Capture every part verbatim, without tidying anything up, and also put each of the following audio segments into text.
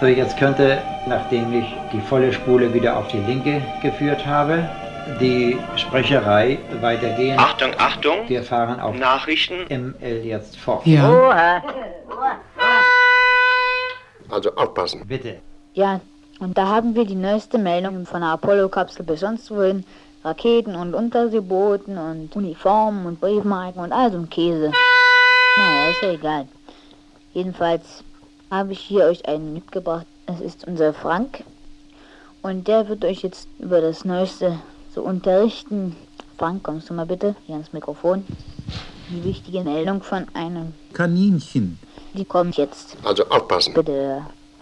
So, jetzt könnte, nachdem ich die volle Spule wieder auf die linke geführt habe, die Sprecherei weitergehen. Achtung, Achtung! Wir fahren auf Nachrichten. M L jetzt fort. Ja. Also aufpassen. Bitte. Ja, und da haben wir die neueste Meldung von der Apollo-Kapsel bis sonst wohin. Raketen und Unterseebooten und Uniformen und Briefmarken und all so ein Käse. Naja, ist ja egal. Jedenfalls habe ich hier euch einen mitgebracht. Es ist unser Frank. Und der wird euch jetzt über das Neueste so unterrichten. Frank, kommst du mal bitte hier ans Mikrofon. Die wichtige Meldung von einem Kaninchen. Die kommt jetzt. Also aufpassen. Bitte.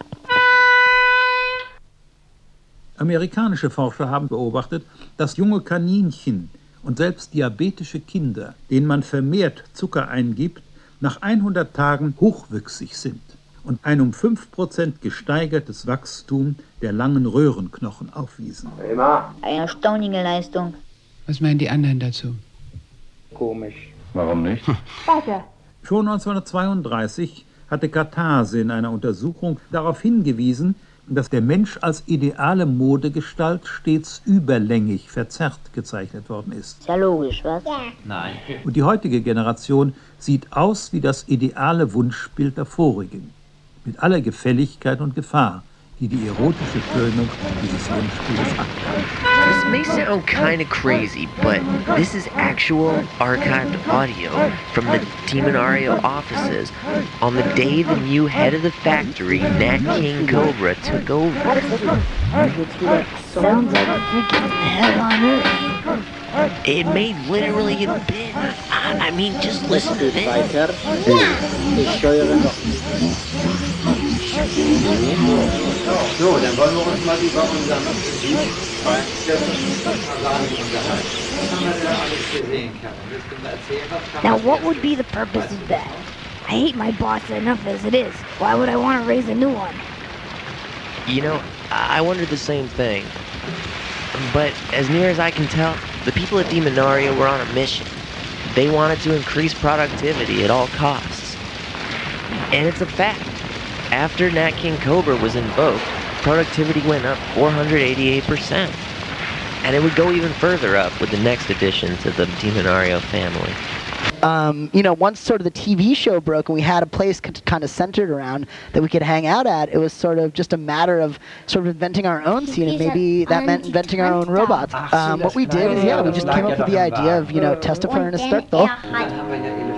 Amerikanische Forscher haben beobachtet, dass junge Kaninchen und selbst diabetische Kinder, denen man vermehrt Zucker eingibt, nach hundert Tagen hochwüchsig sind und ein um fünf Prozent gesteigertes Wachstum der langen Röhrenknochen aufwiesen. Eine erstaunliche Leistung. Was meinen die anderen dazu? Komisch. Warum nicht? Weiter. Schon neunzehnhundertzweiunddreißig hatte Katase in einer Untersuchung darauf hingewiesen, dass der Mensch als ideale Modegestalt stets überlängig verzerrt gezeichnet worden ist. Ist ja logisch, was? Ja. Nein. Und die heutige Generation sieht aus wie das ideale Wunschbild der vorigen, mit aller Gefälligkeit und Gefahr, die die erotische Krönung dieses Wunschbildes abkann. This may sound kind of crazy, but this is actual archived audio from the Demonario offices on the day the new head of the factory, Nat King Cobra, took over. Sounds like a freaking hell on earth. It may literally have been. I mean, just listen to this. Weiter. Ich steuere noch. So, dann wollen wir uns mal über unseren unterhalten. Was haben wir denn alles gesehen, Kevin? Willst du mal erzählen, was kann Now, man what sehen? would be the purpose of that? I hate my boss enough as it is. Why would I want to raise a new one? You know, I wondered the same thing. But as near as I can tell, the people at Demonario were on a mission. They wanted to increase productivity at all costs. And it's a fact. After Nat King Cobra was invoked, productivity went up four hundred eighty-eight percent. And it would go even further up with the next addition to the Demonario family. Um, you know, once sort of the T V show broke and we had a place c- kind of centered around that we could hang out at, it was sort of just a matter of sort of inventing our own scene, and maybe that meant inventing our own robots. Um, what we did is, yeah, we just came up with the idea of, you know, Testa för en stört då. Dann haben wir ja